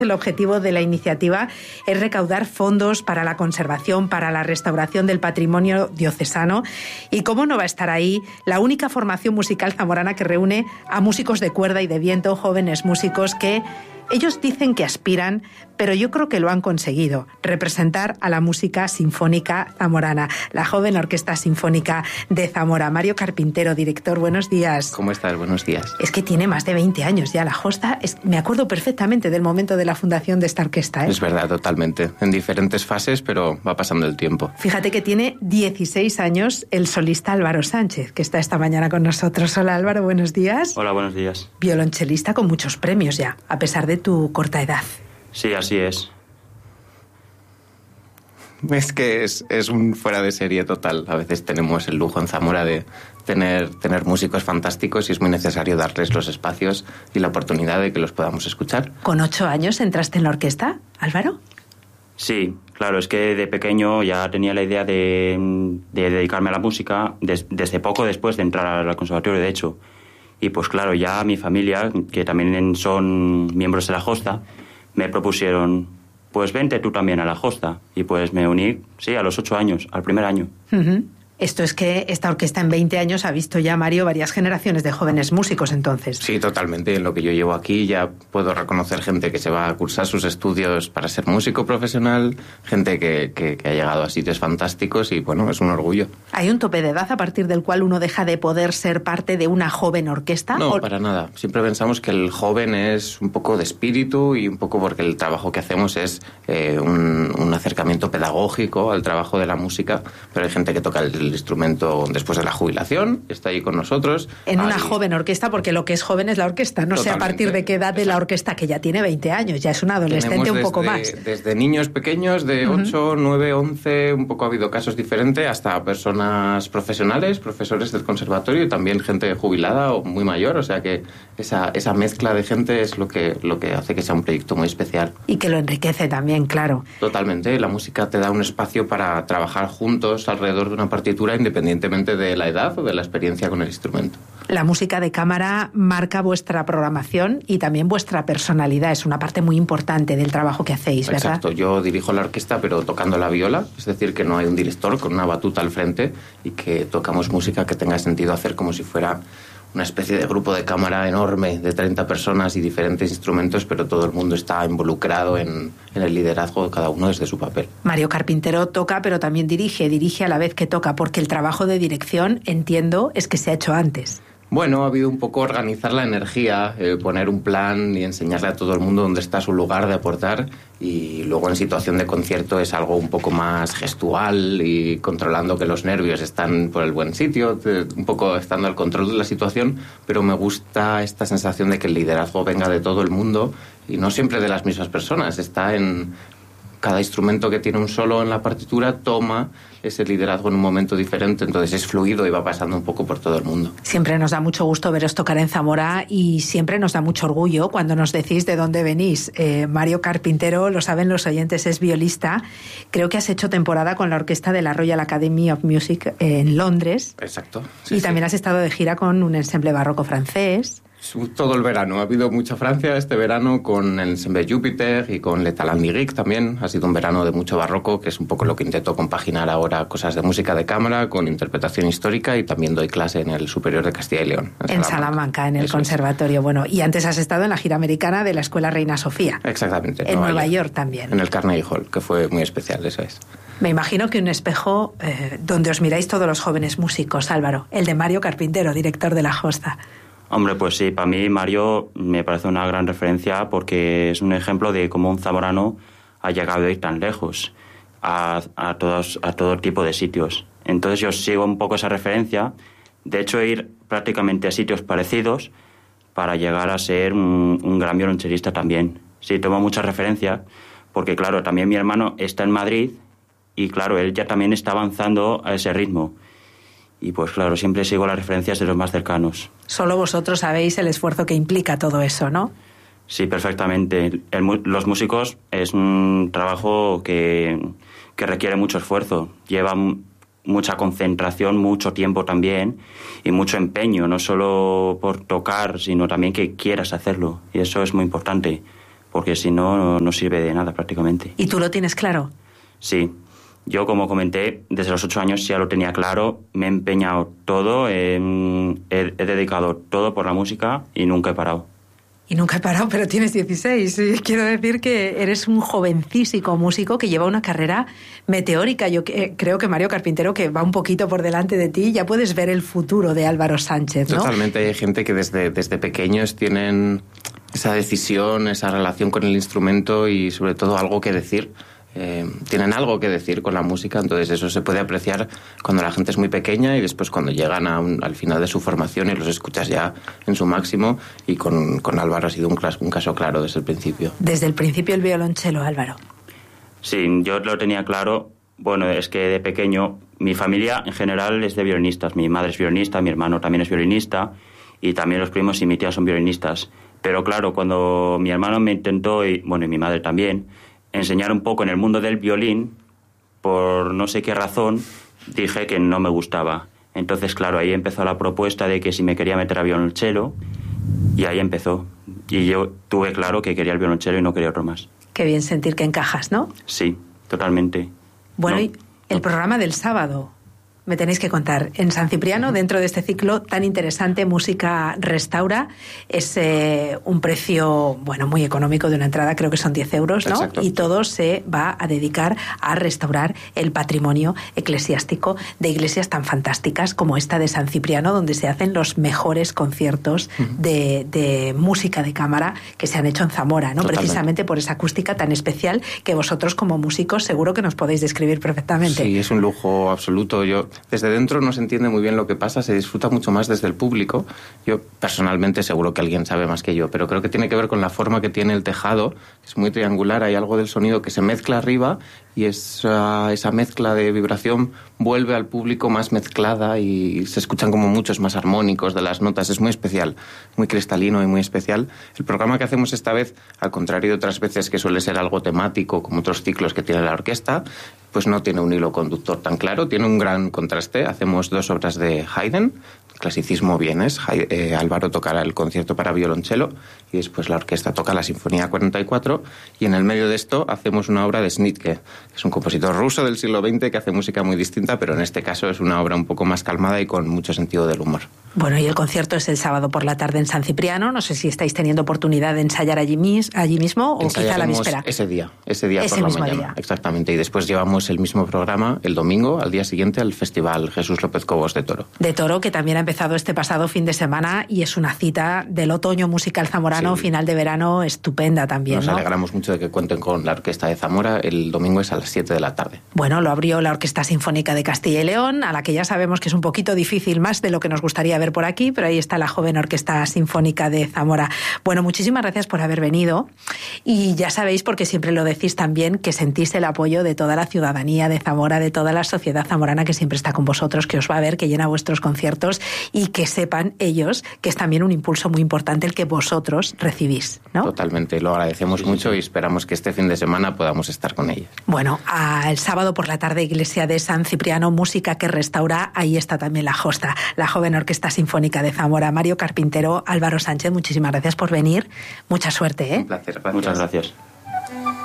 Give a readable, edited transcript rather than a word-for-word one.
El objetivo de la iniciativa es recaudar fondos para la conservación, para la restauración del patrimonio diocesano. Y cómo no va a estar ahí la única formación musical zamorana que reúne a músicos de cuerda y de viento, jóvenes músicos que ellos dicen que aspiran, pero yo creo que lo han conseguido, representar a la música sinfónica zamorana, la joven Orquesta Sinfónica de Zamora. Mario Carpintero, director, buenos días. ¿Cómo estás? Buenos días. Es que tiene más de 20 años ya la Josta. Me acuerdo perfectamente del momento de la fundación de esta orquesta, ¿eh? Es verdad, totalmente. En diferentes fases, pero va pasando el tiempo. Fíjate que tiene 16 años el solista Álvaro Sánchez, que está esta mañana con nosotros. Hola Álvaro, buenos días. Hola, buenos días. Violonchelista con muchos premios ya, a pesar de tu corta edad. Sí, así es. Es que es un fuera de serie total. A veces tenemos el lujo en Zamora de tener músicos fantásticos y es muy necesario darles los espacios y la oportunidad de que los podamos escuchar. ¿Con 8 años entraste en la orquesta, Álvaro? Sí, claro, es que de pequeño ya tenía la idea de dedicarme a la música desde poco después de entrar al conservatorio, de hecho. Y pues claro, ya mi familia, que también son miembros de la Josta, me propusieron, pues vente tú también a la Josta. Y pues me uní, sí, a los 8 años, al primer año. Uh-huh. Esto es que esta orquesta en 20 años ha visto ya, Mario, varias generaciones de jóvenes músicos entonces. Sí, totalmente. En lo que yo llevo aquí ya puedo reconocer gente que se va a cursar sus estudios para ser músico profesional, gente que ha llegado a sitios fantásticos y, bueno, es un orgullo. ¿Hay un tope de edad a partir del cual uno deja de poder ser parte de una joven orquesta? No, para nada. Siempre pensamos que el joven es un poco de espíritu y un poco porque el trabajo que hacemos es un acercamiento pedagógico al trabajo de la música, pero hay gente que toca el instrumento después de la jubilación, está ahí con nosotros. En una joven orquesta, porque lo que es joven es la orquesta, no sé a partir de qué edad de la orquesta, que ya tiene 20 años, ya es un adolescente un poco más. Desde niños pequeños de 8, 9, 11, un poco ha habido casos diferentes, hasta personas profesionales, profesores del conservatorio y también gente jubilada o muy mayor, o sea que esa mezcla de gente es lo que hace que sea un proyecto muy especial. Y que lo enriquece también, claro. Totalmente, la música te da un espacio para trabajar juntos alrededor de una partitura independientemente de la edad o de la experiencia con el instrumento. La música de cámara marca vuestra programación y también vuestra personalidad. Es una parte muy importante del trabajo que hacéis, ¿verdad? Exacto. Yo dirijo la orquesta, pero tocando la viola. Es decir, que no hay un director con una batuta al frente y que tocamos música que tenga sentido hacer como si fuera una especie de grupo de cámara enorme de 30 personas y diferentes instrumentos, pero todo el mundo está involucrado en el liderazgo de cada uno desde su papel. Mario Carpintero toca, pero también dirige a la vez que toca, porque el trabajo de dirección, entiendo, es que se ha hecho antes. Bueno, ha habido un poco organizar la energía, poner un plan y enseñarle a todo el mundo dónde está su lugar de aportar, y luego en situación de concierto es algo un poco más gestual y controlando que los nervios están por el buen sitio, un poco estando al control de la situación, pero me gusta esta sensación de que el liderazgo venga de todo el mundo y no siempre de las mismas personas. Está en cada instrumento que tiene un solo en la partitura, toma ese liderazgo en un momento diferente, entonces es fluido y va pasando un poco por todo el mundo. Siempre nos da mucho gusto veros tocar en Zamora y siempre nos da mucho orgullo cuando nos decís de dónde venís. Mario Carpintero, lo saben los oyentes, es violista. Creo que has hecho temporada con la orquesta de la Royal Academy of Music en Londres. Exacto. Sí, y también has estado de gira con un ensemble barroco francés. Todo el verano. Ha habido mucha Francia este verano con el ensemble Júpiter y con Le Talent Lyrique también. Ha sido un verano de mucho barroco, que es un poco lo que intento compaginar ahora, cosas de música de cámara con interpretación histórica, y también doy clase en el Superior de Castilla y León. En Salamanca, en el Eso conservatorio. Es. Bueno, y antes has estado en la gira americana de la Escuela Reina Sofía. Exactamente. En Nueva York también. En el Carnegie Hall, que fue muy especial, eso es. Me imagino que un espejo donde os miráis todos los jóvenes músicos, Álvaro, el de Mario Carpintero, director de la Josta. Hombre, pues sí, para mí Mario me parece una gran referencia porque es un ejemplo de cómo un zamorano ha llegado a ir tan lejos a todo tipo de sitios. Entonces yo sigo un poco esa referencia, de hecho ir prácticamente a sitios parecidos para llegar a ser un gran violonchelista también. Sí, tomo mucha referencia porque, claro, también mi hermano está en Madrid y, claro, él ya también está avanzando a ese ritmo. Y pues claro, siempre sigo las referencias de los más cercanos. Solo vosotros sabéis el esfuerzo que implica todo eso, ¿no? Sí, perfectamente. Los músicos es un trabajo que requiere mucho esfuerzo. Lleva mucha concentración, mucho tiempo también y mucho empeño, no solo por tocar, sino también que quieras hacerlo. Y eso es muy importante. porque si no, no sirve de nada prácticamente. ¿Y tú lo tienes claro? Sí. Yo, como comenté, desde los 8 años ya lo tenía claro, me he empeñado todo, he dedicado todo por la música y nunca he parado. Y nunca he parado, pero tienes 16. Y quiero decir que eres un jovencísimo músico que lleva una carrera meteórica. Yo creo que Mario Carpintero, que va un poquito por delante de ti, ya puedes ver el futuro de Álvaro Sánchez, ¿no? Totalmente. Hay gente que desde pequeños tienen esa decisión, esa relación con el instrumento y sobre todo algo que decir. Tienen algo que decir con la música, entonces eso se puede apreciar cuando la gente es muy pequeña y después cuando llegan al final de su formación y los escuchas ya en su máximo, y con Álvaro ha sido un caso claro desde el principio. Desde el principio el violonchelo, Álvaro. Sí, yo lo tenía claro. Bueno, es que de pequeño mi familia en general es de violinistas. Mi madre es violinista, mi hermano también es violinista y también los primos y mi tía son violinistas. Pero claro, cuando mi hermano me intentó, y mi madre también, enseñar un poco en el mundo del violín, por no sé qué razón, dije que no me gustaba. Entonces, claro, ahí empezó la propuesta de que si me quería meter a violonchelo, y ahí empezó. Y yo tuve claro que quería el violonchelo y no quería otro más. Qué bien sentir que encajas, ¿no? Sí, totalmente. Bueno, y el programa del sábado, me tenéis que contar. En San Cipriano, dentro de este ciclo tan interesante, Música Restaura, es un precio, muy económico de una entrada, creo que son 10 euros, ¿no? Exacto. Y todo se va a dedicar a restaurar el patrimonio eclesiástico de iglesias tan fantásticas como esta de San Cipriano, donde se hacen los mejores conciertos de música de cámara que se han hecho en Zamora, ¿no? Totalmente. Precisamente por esa acústica tan especial que vosotros como músicos seguro que nos podéis describir perfectamente. Sí, es un lujo absoluto. Desde dentro no se entiende muy bien lo que pasa, se disfruta mucho más desde el público. Yo personalmente seguro que alguien sabe más que yo, pero creo que tiene que ver con la forma que tiene el tejado, que es muy triangular, hay algo del sonido que se mezcla arriba y esa mezcla de vibración vuelve al público más mezclada y se escuchan como muchos más armónicos de las notas. Es muy especial, muy cristalino y muy especial. El programa que hacemos esta vez, al contrario de otras veces que suele ser algo temático, como otros ciclos que tiene la orquesta, pues no tiene un hilo conductor tan claro, tiene un gran contraste. Hacemos 2 obras de Haydn, clasicismo vienes. Álvaro tocará el concierto para violonchelo y después la orquesta toca la Sinfonía 44, y en el medio de esto hacemos una obra de Schnittke, que es un compositor ruso del siglo XX que hace música muy distinta, pero en este caso es una obra un poco más calmada y con mucho sentido del humor. Bueno, y el concierto es el sábado por la tarde en San Cipriano. No sé si estáis teniendo oportunidad de ensayar allí mismo o quizá a la víspera. Ese día por la mañana. Día. Exactamente. Y después llevamos el mismo programa el domingo, al día siguiente, al Festival Jesús López Cobos de Toro. De Toro, que también ha empezado este pasado fin de semana y es una cita del otoño musical zamorano, sí. Final de verano, estupenda también. Nos alegramos mucho de que cuenten con la Orquesta de Zamora. El domingo es a las 7 de la tarde. Bueno, lo abrió la Orquesta Sinfónica de Castilla y León, a la que ya sabemos que es un poquito difícil, más de lo que nos gustaría ver por aquí, pero ahí está la joven Orquesta Sinfónica de Zamora. Bueno, muchísimas gracias por haber venido y ya sabéis, porque siempre lo decís también, que sentís el apoyo de toda la ciudadanía de Zamora, de toda la sociedad zamorana que siempre está con vosotros, que os va a ver, que llena vuestros conciertos y que sepan ellos que es también un impulso muy importante el que vosotros recibís, ¿no? Totalmente, lo agradecemos mucho y esperamos que este fin de semana podamos estar con ellos. Bueno, el sábado por la tarde, Iglesia de San Cipriano, Música que Restaura, ahí está también la Josta, la joven Orquesta Sinfónica de Zamora. Mario Carpintero, Álvaro Sánchez, muchísimas gracias por venir. Mucha suerte, ¿eh? Un placer, gracias. Muchas gracias.